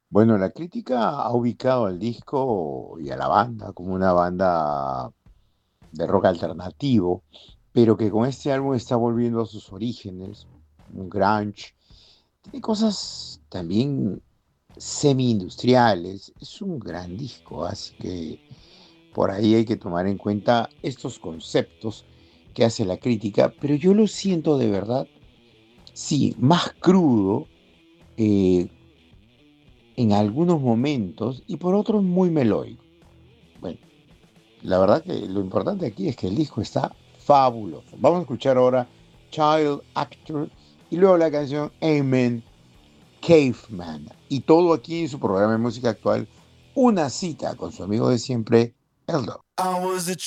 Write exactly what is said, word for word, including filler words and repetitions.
Bueno, la crítica ha ubicado al disco y a la banda como una banda de rock alternativo, pero que con este álbum está volviendo a sus orígenes, un grunge. Tiene cosas también semi-industriales. Es un gran disco, así que por ahí hay que tomar en cuenta estos conceptos que hace la crítica, pero yo lo siento de verdad, sí, más crudo, eh, en algunos momentos y por otros muy melódico. Bueno, la verdad que lo importante aquí es que el disco está fabuloso. Vamos a escuchar ahora Child Actor y luego la canción Amen Caveman. Y todo aquí en su programa de música actual, una cita con su amigo de siempre, Eldo.